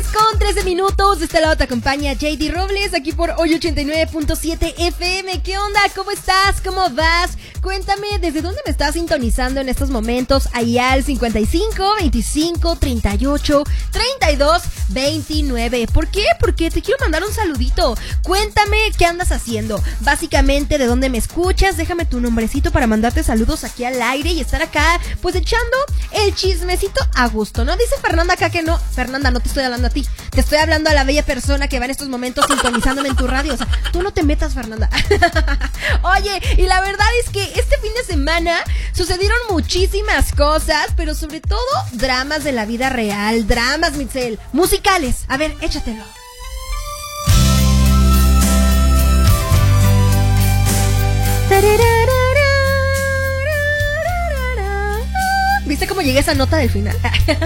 3:13. De este lado te acompaña JD Robles, aquí por hoy 89.7 FM. ¿Qué onda? ¿Cómo estás? ¿Cómo vas? Cuéntame, ¿desde dónde me estás sintonizando en estos momentos? Ahí al 55 25 38 32 29. ¿Por qué? Porque te quiero mandar un saludito. Cuéntame qué andas haciendo. Básicamente, ¿de dónde me escuchas? Déjame tu nombrecito para mandarte saludos aquí al aire y estar acá, pues echando el chismecito a gusto, ¿no? Dice Fernanda acá que no. Fernanda, no te estoy hablando a ti. Te estoy hablando a la bella persona que va en estos momentos sintonizándome en tu radio. O sea, tú no te metas, Fernanda. Oye, y la verdad es que este fin de semana sucedieron muchísimas cosas, pero sobre todo dramas de la vida real. Dramas, Mitzel. Musicales. A ver, échatelo. ¿Viste cómo llegué a esa nota del final?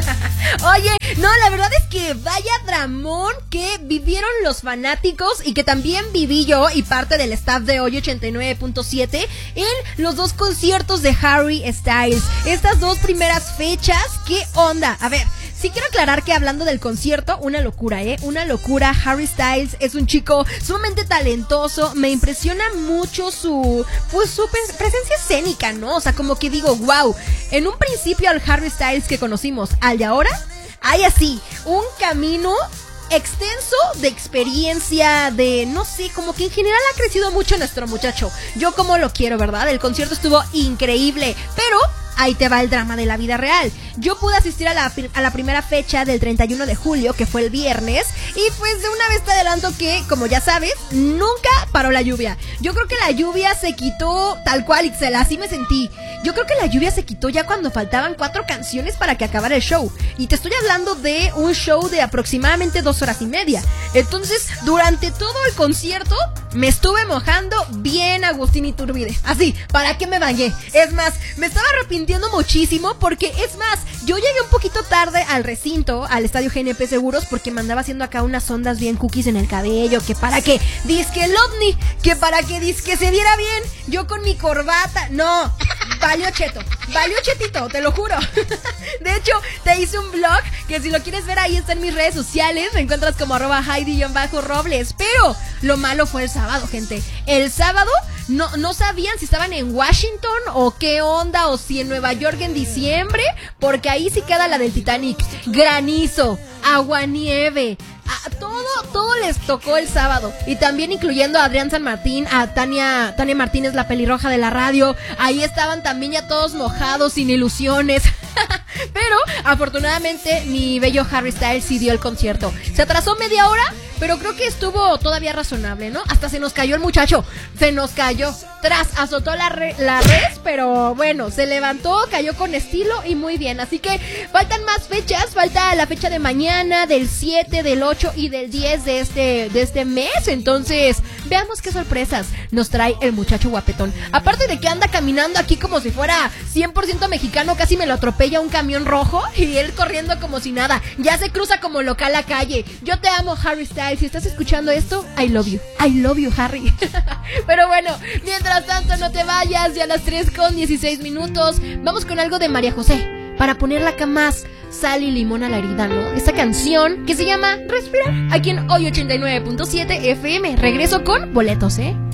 Oye, no, la verdad es que vaya dramón que vivieron los fanáticos y que también viví yo y parte del staff de hoy 89.7 en los dos conciertos de Harry Styles. Estas dos primeras fechas, ¿qué onda? A ver, sí quiero aclarar que hablando del concierto, una locura, una locura. Harry Styles es un chico sumamente talentoso, me impresiona mucho su presencia escénica, ¿no? O sea, como que digo, wow, en un principio al Harry Styles que conocimos, al de ahora, hay así, un camino extenso de experiencia, de no sé, como que en general ha crecido mucho nuestro muchacho. Yo como lo quiero, ¿verdad? El concierto estuvo increíble, pero ahí te va el drama de la vida real. Yo pude asistir a la primera fecha del 31 de julio, que fue el viernes, y pues de una vez te adelanto que, como ya sabes, nunca paró la lluvia. Yo creo que la lluvia se quitó tal cual, Ixel, así me sentí. Yo creo que la lluvia se quitó ya cuando faltaban 4 canciones para que acabara el show. Y te estoy hablando de un show de aproximadamente 2 horas y media. Entonces, durante todo el concierto, me estuve mojando bien Agustín Iturbide. Así, ¿para qué me bañé? Es más, me estaba arrepintiendo muchísimo porque, es más, yo llegué un poquito tarde al recinto, al estadio GNP Seguros, porque me andaba haciendo acá unas ondas bien cookies en el cabello, que para que disque el ovni, que para que disque se viera bien, yo con mi corbata, no, valió chetito, te lo juro. De hecho, te hice un vlog, que si lo quieres ver ahí está en mis redes sociales, me encuentras como @Heidi_Robles, pero lo malo fue el sábado, gente. El sábado no sabían si estaban en Washington o qué onda, o si en Nueva York en diciembre, porque ahí sí queda la del Titanic. Granizo, aguanieve, todo les tocó el sábado. Y también incluyendo a Adrián San Martín, a Tania Martínez, la pelirroja de la radio. Ahí estaban también ya todos mojados, sin ilusiones. Pero afortunadamente mi bello Harry Styles sí dio el concierto. Se atrasó media hora, pero creo que estuvo todavía razonable, ¿no? Hasta se nos cayó el muchacho. Se nos cayó. Azotó la red, pero bueno, se levantó, cayó con estilo y muy bien. Así que faltan más fechas. Falta la fecha de mañana, del 7, del 8 y del 10 de este mes. Entonces, veamos qué sorpresas nos trae el muchacho guapetón. Aparte de que anda caminando aquí como si fuera 100% mexicano, casi me lo atropella un camión rojo y él corriendo como si nada. Ya se cruza como local la calle. Yo te amo, Harry Styles. Si estás escuchando esto, I love you, Harry. Pero bueno, mientras tanto no te vayas. Ya a las 3:16 vamos con algo de María José para ponerle acá más sal y limón a la herida, ¿no? Esta canción que se llama Respirar, aquí en hoy 89.7 FM. Regreso con boletos,